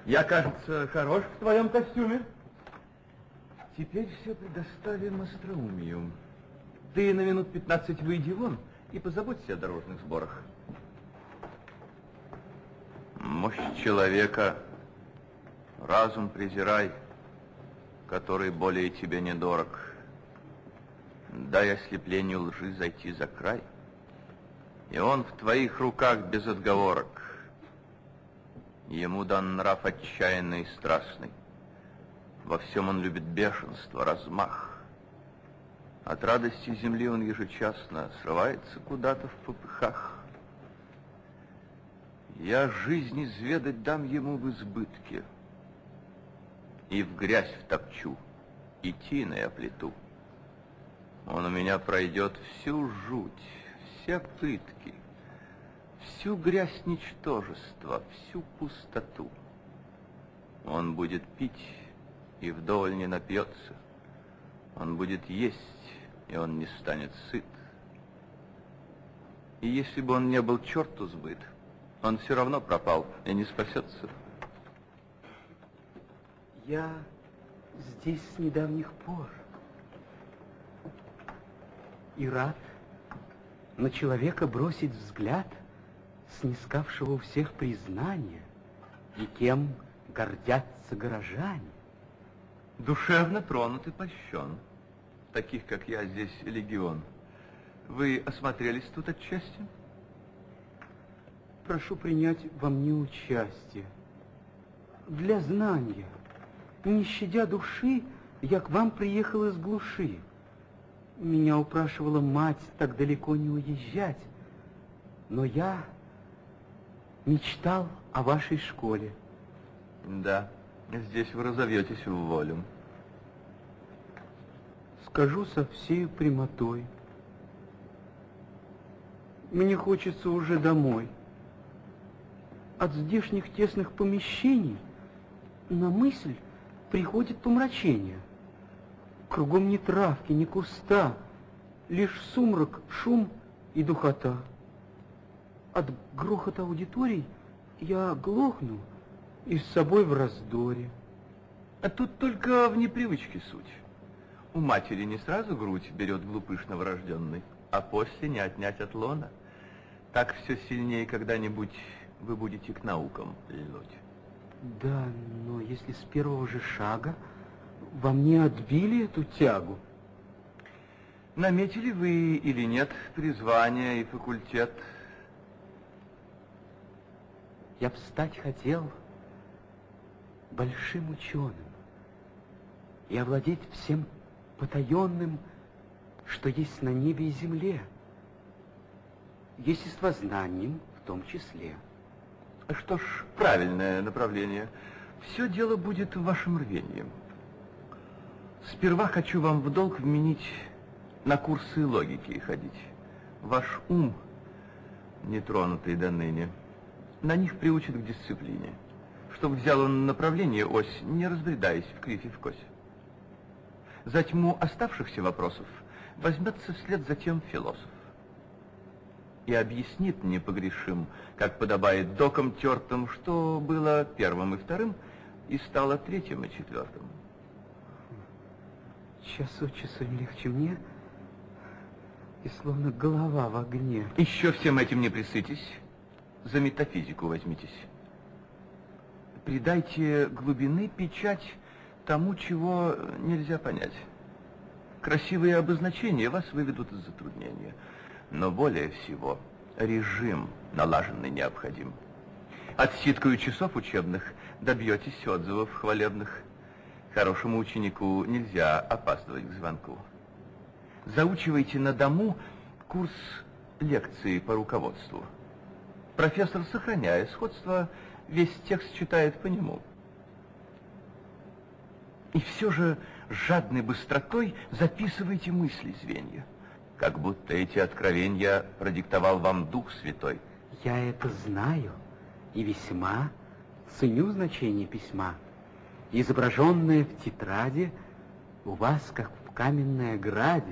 Я, кажется, хорош в твоем костюме. Теперь все предоставим остроумию. Ты на минут 15 выйди вон и позаботься о дорожных сборах. Мощь человека, разум презирай, который более тебе недорог. Дай ослеплению лжи зайти за край, и он в твоих руках без отговорок. Ему дан нрав отчаянный и страстный. Во всем он любит бешенство, размах. От радости земли он ежечасно срывается куда-то в попыхах. Я жизнь изведать дам ему в избытке, и в грязь втопчу, и тиной оплету. Он у меня пройдет всю жуть, все пытки, всю грязь ничтожества, всю пустоту. Он будет пить, и вдоволь не напьется. Он будет есть, и он не станет сыт. И если бы он не был черту сбыт, он все равно пропал и не спасется. Я здесь с недавних пор и рад на человека бросить взгляд, снискавшего у всех признания, и кем гордятся горожане. Душевно тронут и польщен. Таких, как я, здесь легион. Вы осмотрелись тут отчасти? Прошу принять во мне участие. Для знания, не щадя души, я к вам приехал из глуши. Меня упрашивала мать так далеко не уезжать, но я мечтал о вашей школе. Да, здесь вы разовьетесь в волю. Скажу со всей прямотой. Мне хочется уже домой. От здешних тесных помещений на мысль приходит помрачение. Кругом ни травки, ни куста, лишь сумрак, шум и духота. От грохота аудиторий я глохну и с собой в раздоре. А тут только в непривычке суть. У матери не сразу грудь берет глупыш новорожденный, а после не отнять от лона. Так все сильнее когда-нибудь вы будете к наукам льнуть. Да, но если с первого же шага во мне отбили эту тягу. Наметили вы или нет призвание и факультет? Я б стать хотел большим ученым и овладеть всем потаенным, что есть на небе и земле, естествознанием в том числе. Что ж, правильное направление. Все дело будет в вашем рвении. Сперва хочу вам в долг вменить на курсы логики ходить. Ваш ум, нетронутый до ныне, на них приучит к дисциплине, чтоб взял он направление ось, не разбредаясь в кривь и в кось. За тьму оставшихся вопросов возьмется вслед за тем философ и объяснит непогрешим, как подобает докам тертым, что было первым и вторым, и стало третьим и четвертым. Час от часу легче мне, и словно голова в огне. Еще всем этим не присытесь, за метафизику возьмитесь. Придайте глубины печать тому, чего нельзя понять. Красивые обозначения вас выведут из затруднения. Но более всего режим налаженный необходим. Отсидкою часов учебных добьетесь отзывов хвалебных. Хорошему ученику нельзя опаздывать к звонку. Заучивайте на дому курс лекций по руководству. Профессор, сохраняя сходство, весь текст читает по нему. И все же с жадной быстротой записывайте мысли звенья, как будто эти откровения продиктовал вам Дух Святой. Я это знаю и весьма ценю значение письма, изображенное в тетради у вас, как в каменной ограде.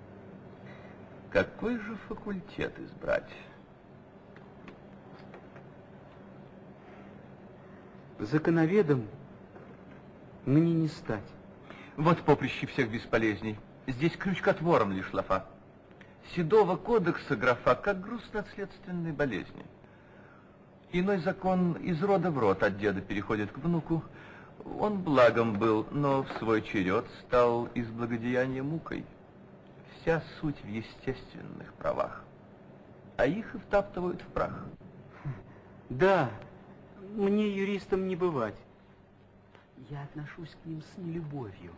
Какой же факультет избрать? Законоведом мне не стать. Вот поприще всех бесполезней. Здесь крючкотвором лишь лафа. Седого кодекса графа, как груз наследственной болезни. Иной закон из рода в род от деда переходит к внуку. Он благом был, но в свой черед стал из благодеяния мукой. Вся суть в естественных правах, а их и втаптывают в прах. Да, мне юристом не бывать. Я отношусь к ним с нелюбовью.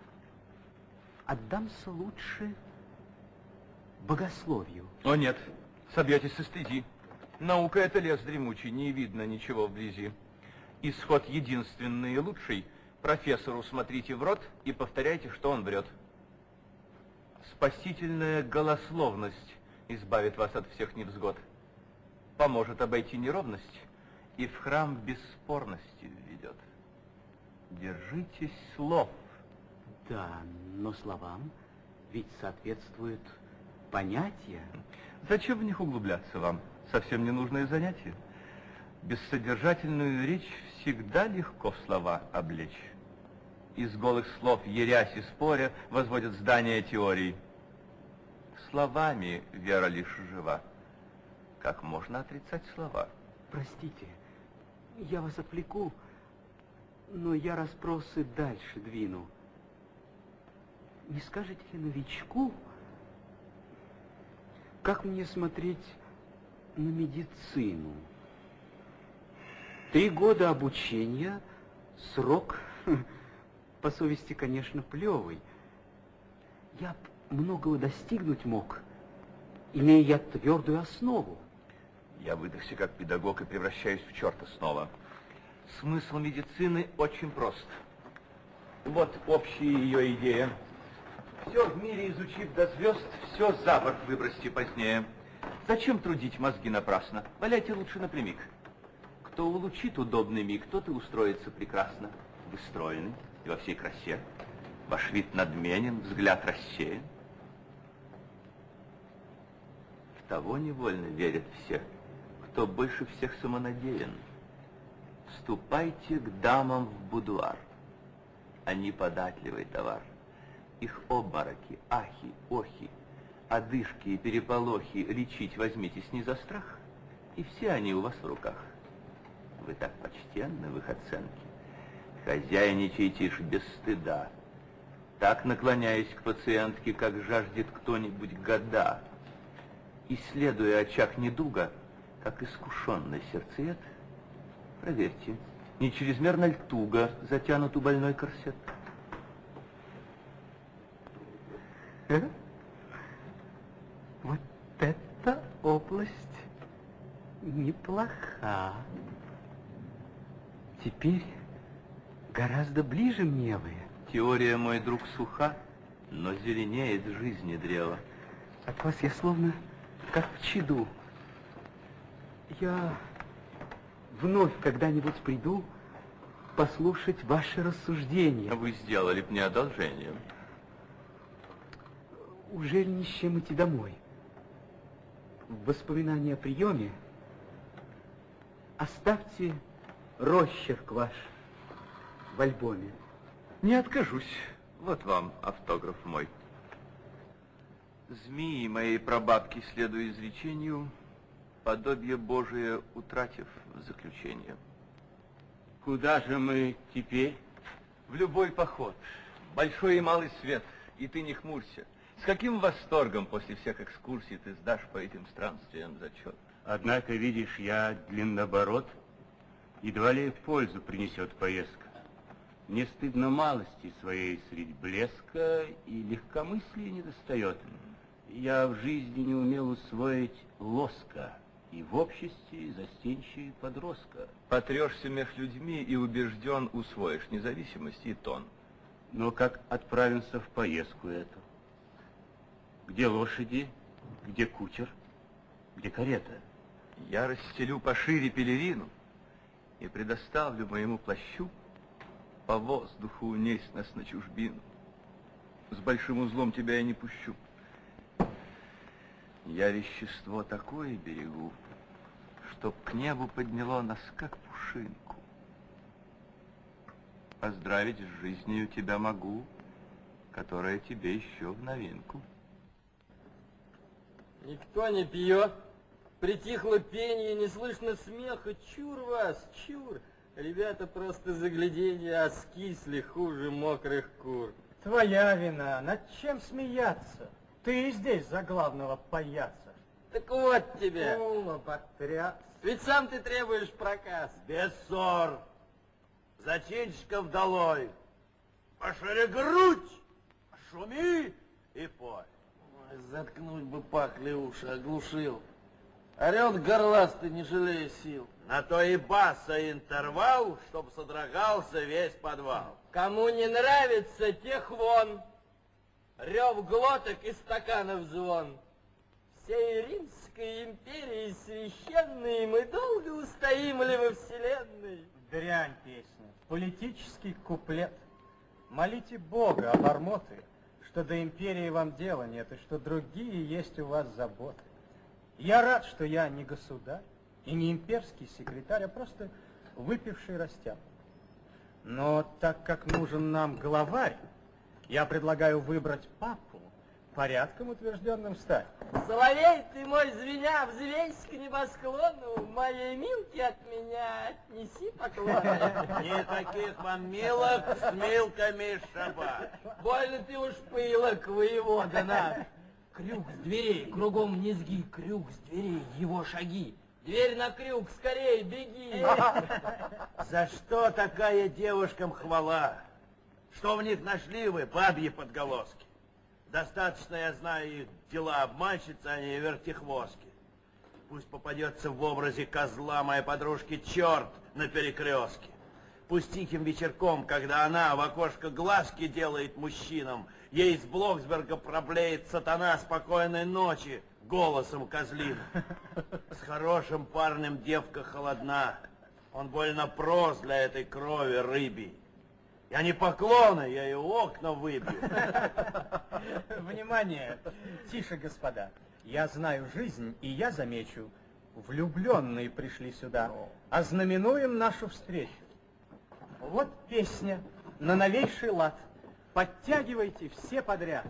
Отдамся лучше богословию. О нет, собьетесь со стези. Наука — это лес дремучий, не видно ничего вблизи. Исход единственный и лучший. Профессору смотрите в рот и повторяйте, что он врет. Спасительная голословность избавит вас от всех невзгод. Поможет обойти неровность и в храм бесспорности введет. Держитесь слов. Да, но словам ведь соответствует понятие. Зачем в них углубляться вам? Совсем ненужное занятие. Бессодержательную речь всегда легко в слова облечь. Из голых слов, ярясь и споря, возводят здания теорий. Словами вера лишь жива. Как можно отрицать слова? Простите, я вас отвлеку, но я расспросы дальше двину. Не скажете ли новичку, как мне смотреть на медицину? 3 года обучения, срок, по совести, конечно, плевый. Я б многого достигнуть мог, имея я твердую основу. Я выдохся как педагог и превращаюсь в черта снова. Смысл медицины очень прост. Вот общая ее идея. Все в мире изучив до звезд, все за борт выбросьте позднее. Зачем трудить мозги напрасно? Валяйте лучше напрямик. Кто улучит удобный миг, тот и устроится прекрасно. Вы стройны и во всей красе. Ваш вид надменен, взгляд рассеян. В того невольно верят все, кто больше всех самонадеян. Вступайте к дамам в будуар. Они податливый товар. Их обмороки, ахи, охи, одышки и переполохи лечить возьмитесь не за страх, и все они у вас в руках. Вы так почтенны в их оценке, хозяйничаете ж без стыда, так наклоняясь к пациентке, как жаждет кто-нибудь года. Исследуя очаг недуга, как искушенный сердцеед, проверьте, не чрезмерно ли туго затянут у больной корсет. Вот эта область неплоха. Теперь гораздо ближе мне вы. Теория, мой друг, суха, но зеленеет в жизни древо. От вас я словно как в чаду. Я вновь когда-нибудь приду послушать ваши рассуждения. Вы сделали б мне одолжение. Ужели не с чем идти домой? В воспоминания о приеме оставьте росчерк ваш в альбоме. Не откажусь. Вот вам автограф мой. Змеи моей прабабки, следуя изречению, подобие Божие утратив в заключение. Куда же мы теперь? В любой поход, большой и малый свет, и ты не хмурься. С каким восторгом после всех экскурсий ты сдашь по этим странствиям зачет? Однако, видишь, я длиннобород, едва ли пользу принесет поездка. Мне стыдно малости своей средь блеска, и легкомыслия не достает. Я в жизни не умел усвоить лоска, и в обществе застенчивый подростка. Потрешься меж людьми и убежден усвоишь независимость и тон. Но как отправимся в поездку эту? Где лошади, где кучер, где карета? Я расстелю пошире пелерину и предоставлю моему плащу по воздуху унесть нас на чужбину. С большим узлом тебя я не пущу. Я вещество такое берегу, чтоб к небу подняло нас, как пушинку. поздравить с жизнью тебя могу, которая тебе еще в новинку. Никто не пьет. Притихло пение, не слышно смеха. Чур вас, чур. Ребята просто загляденье, а скисли хуже мокрых кур. Твоя вина. Над чем смеяться? Ты здесь за главного паяца. Так вот тебе. Ума потряс. Ведь сам ты требуешь проказ. Без ссор. Зачинщиков долой. Пошире грудь, шуми и пой. Ой, заткнуть бы пахли уши, оглушил. Орет горластый, не жалея сил. На то и баса интервал, чтоб содрогался весь подвал. Кому не нравится, тех вон. Рев глоток и стаканов звон. Всей Римской империи священной мы долго устоим ли во вселенной? Дрянь песня. Политический куплет. Молите Бога, обормоты, что до империи вам дела нет, и что другие есть у вас заботы. Я рад, что я не государь и не имперский секретарь, а просто выпивший растяп. Но так как нужен нам главарь, я предлагаю выбрать папу, порядком утвержденным стать. Соловей ты мой, звеня, взвесь к небосклону, моей Милке от меня отнеси поклоны. Никаких вам милок с милками шаба. Больно ты уж пылок, воевода наш. Крюк с дверей, кругом низги, крюк с дверей, его шаги. Дверь на крюк, скорее беги. За что такая девушкам хвала? Что в них нашли вы, бабьи подголоски? Достаточно, я знаю, их дела обманщицы, а не вертихвостки. Пусть попадется в образе козла моей подружки черт на перекрестке. Пусть тихим вечерком, когда она в окошко глазки делает мужчинам, ей из Блоксберга проблеет сатана спокойной ночи голосом козлиным. С хорошим парнем девка холодна, он больно прост для этой крови рыбий. Я не поклоны, я и окна выбью. Внимание! Тише, господа. Я знаю жизнь, и я замечу, влюбленные пришли сюда, ознаменуем нашу встречу. Вот песня на новейший лад. Подтягивайте все подряд.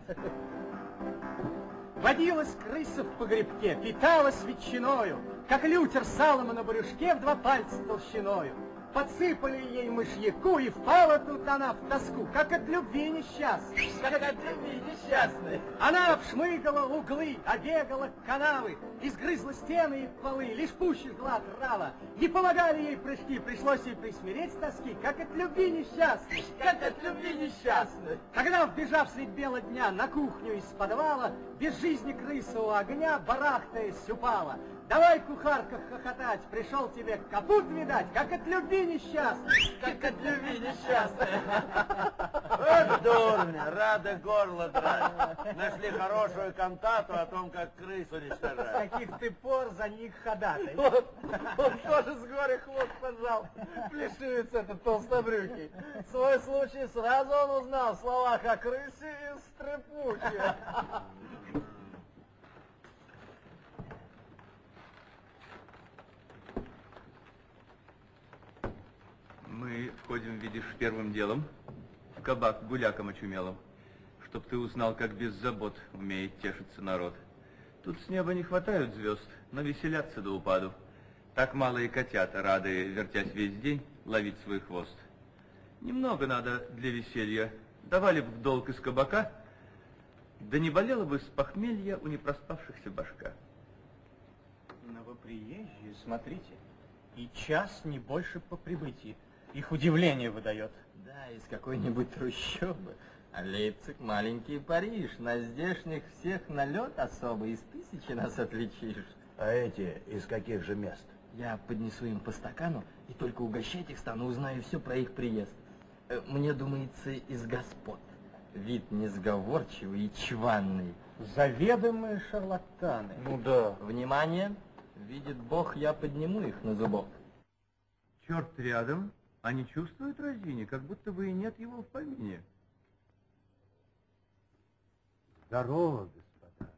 Водилась крыса в погребке, питалась ветчиною, как лютер салом на брюшке в 2 пальца толщиною. Подсыпали ей мышьяку, и впала тут она в тоску, как от любви несчастной. Как от любви несчастной. Она обшмыгала углы, обегала канавы, изгрызла стены и полы, лишь пуще зла драла. Не помогали ей прыжки, пришлось ей присмиреть с тоски, как от любви несчастной. Как от любви несчастной. Тогда, вбежав средь бела дня на кухню из подвала, без жизни крыса у огня, барахтаясь, упала. Давай, кухарка, хохотать, пришел тебе капут, видать, как от любви несчастной. Как от любви несчастной. Вот дурня, рада горло драть. Нашли хорошую кантату о том, как крысу С уничтожать. каких ты пор за них ходатай? Он тоже с горя хвост поджал. Плешивец этот толстобрюхий. Свой случай сразу он узнал в словах о крысе из стрепухи. Мы входим, видишь, первым делом в кабак гуляком очумелым, чтоб ты узнал, как без забот умеет тешиться народ. Тут с неба не хватают звезд, но веселятся до упаду. Так малые котята, рады, вертясь весь день, ловить свой хвост. Немного надо для веселья. Давали бы в долг из кабака, да не болела бы с похмелья у непроспавшихся башка. Но вы приезжие, смотрите, и час не больше по прибытии. Их удивление выдает. Да, из какой-нибудь трущобы. А Лейпциг маленький Париж. На здешних всех налет особый. Из 1000 нас отличишь. А эти из каких же мест? Я поднесу им по стакану и только угощать их стану, узнаю все про их приезд. Мне думается, из господ. Вид несговорчивый и чванный. Заведомые шарлатаны. Ну да. Внимание! Видит Бог, я подниму их на зубок. Черт рядом, а не чувствует разини, как будто бы и нет его в помине. Здорово, господа.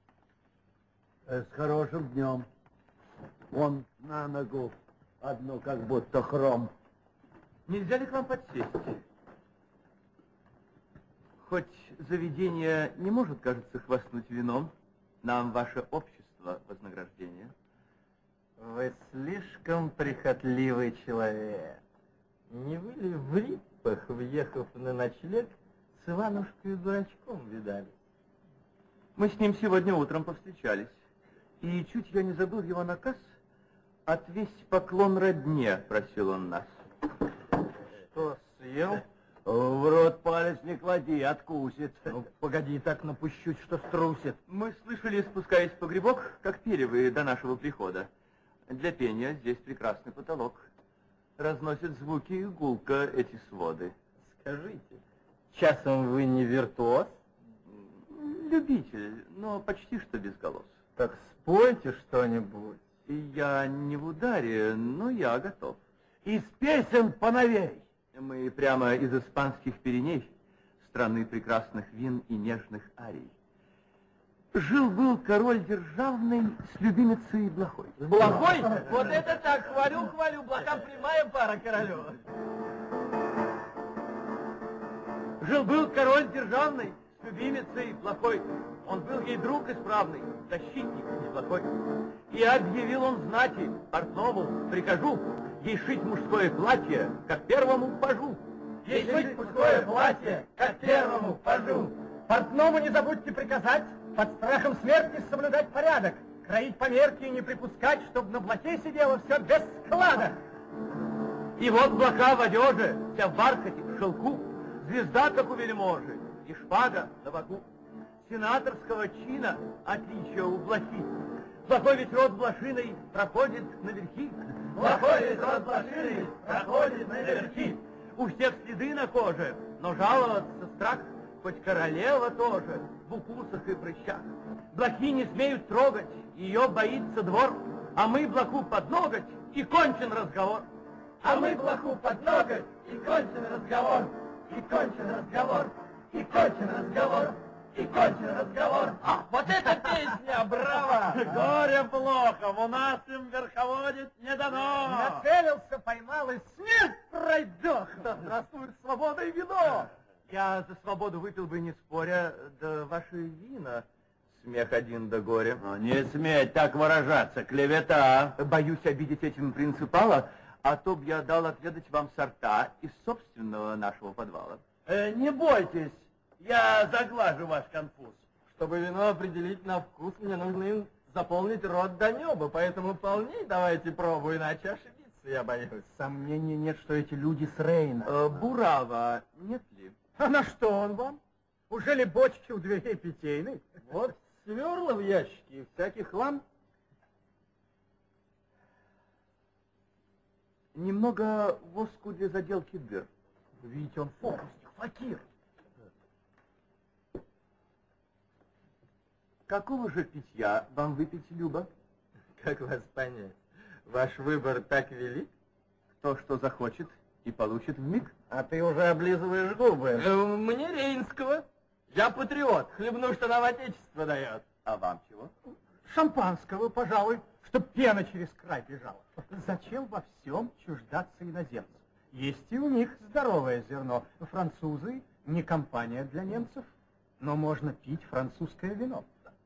С хорошим днем. Вон на ногу одну как будто хром. Нельзя ли к вам подсесть? Хоть заведение не может, кажется, хвастнуть вином, нам ваше общество вознаграждение. Вы слишком прихотливый человек. Не вы ли в Риппах, въехав на ночлег, с Иванушкой дурачком видали? Мы с ним сегодня утром повстречались, и чуть я не забыл его наказ, отвесть поклон родне, просил он нас. Что, съел? В рот палец не клади, откусит. Ну, погоди, так напущу, что струсит. Мы слышали, спускаясь в погребок, как пели вы до нашего прихода. Для пения здесь прекрасный потолок. Разносят звуки и гулко эти своды. Скажите, часом вы не виртуоз? Любитель, но почти что без голос. Так спойте что-нибудь. Я не в ударе, но я готов. Из песен поновей. Мы прямо из испанских Пиреней, страны прекрасных вин и нежных арий. Жил-был король державный с любимицей Блохой. С Блохой? Вот это так, хвалю, Блоха прямая пара королю. Жил-был король державный с любимицей Блохой. Он был ей друг исправный, защитник неплохой. И объявил он знати, портному прикажу, ей шить мужское платье, как первому пажу. Ей шить мужское платье, как первому пажу. Портному не забудьте приказать под страхом смерти соблюдать порядок, кроить по мерке и не припускать, чтобы на блоке сидело все без склада. И вот Блоха в одежде, вся в бархате, в шелку, звезда, как у вельможи, и шпага на боку. Сенаторского чина отличие у Блохи. Блохой ведь род блошиной проходит наверхи. Блохой ведь род блошиной проходит наверхи. У всех следы на коже, но жаловаться страх, хоть королева тоже, в укусах и прыщах. Блохи не смеют трогать, ее боится двор, а мы Блоху под ноготь, и кончен разговор. А мы Блоху под ноготь, и кончен разговор, и кончен разговор, и кончен разговор, и кончен разговор. А, вот эта песня, браво! Горе Блохов, у нас им верховодить не дано. Нацелился, поймал и смерть пройдох. Да здравствует свобода и вино! Я за свободу выпил бы, не споря, да ваши вина. Смех один да горе. Не сметь так выражаться, клевета. Боюсь обидеть этим принципала, а то б я дал отведать вам сорта из собственного нашего подвала. Не бойтесь, я заглажу ваш конфуз. Чтобы вино определить на вкус, мне нужно им заполнить рот до неба, поэтому полней давайте пробу, иначе ошибиться я боюсь. Сомнений нет, что эти люди с Рейна. Бурава нет ли? А на что он вам? Уже ли бочки у дверей питейной? Вот сверла в ящике и всякий хлам. Немного воску для заделки дыр. Видите, он фокусник, факир. Какого же питья вам выпить, Люба? Как вас понять? Ваш выбор так велик? Кто что захочет и получит вмиг. А ты уже облизываешь губы. Мне Рейнского. Я патриот, хлебну, что нам отечество дает. А вам чего? Шампанского, пожалуй, чтоб пена через край бежала. Зачем во всем чуждаться иноземцев? Есть и у них здоровое зерно. Французы не компания для немцев, но можно пить французское вино.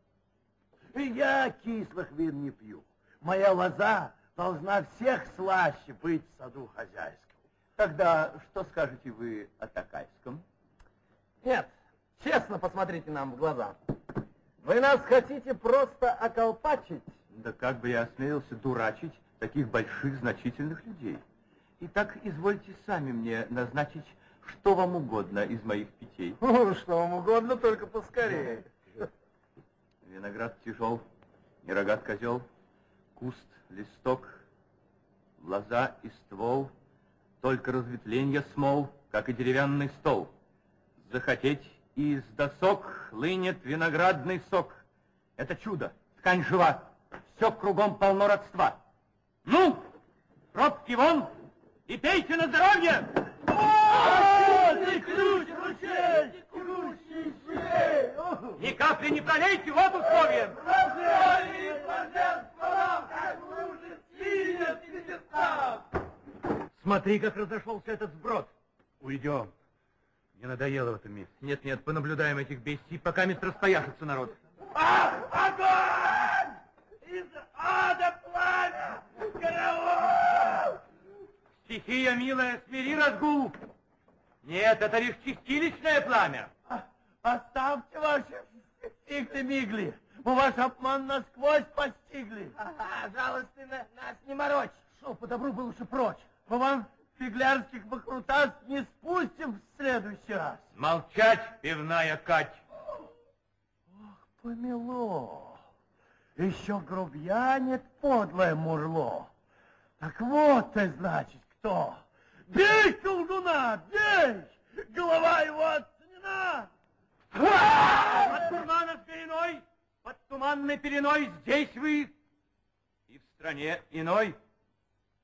Я кислых вин не пью. Моя лоза должна всех слаще быть в саду хозяйском. Тогда что скажете вы о Такайском? Нет, честно посмотрите нам в глаза. Вы нас хотите просто околпачить? Да как бы я осмелился дурачить таких больших, значительных людей. Итак, извольте сами мне назначить, что вам угодно из моих питей. Что вам угодно, только поскорее. Виноград тяжел, не рогат козел, куст, листок, лоза и ствол, только разветвленья смол, как и деревянный стол. Захотеть, и из досок хлынет виноградный сок. Это чудо, ткань жива, все кругом полно родства. Ну, пробки вон, и пейте на здоровье! Ты ключ, ручей, ключ, Ни капли не пролейте, вот условие! Смотри, как разошелся этот сброд. Уйдем. Мне надоело в этом месте. Нет, понаблюдаем этих бестий, пока мест распояшется народ. Огонь! Из ада пламя! Караул! Стихия, милая, смири разгул. Нет, это лишь чистилищное пламя. Оставьте ваши фигли-мигли. Мы ваш обман насквозь постигли. Ага, жалостно нас не морочь. Шел по добру, был лучше прочь. Мы вам фиглярских выкрутас не спустим в следующий раз. Молчать, пивная Кать. Ох, помело. Еще грубьянит подлое мурло. Так вот ты, значит, кто. Бей колдуна, бей! Голова его оценена! Под туманом пеленой, под туманной пеленой здесь вы и в стране иной.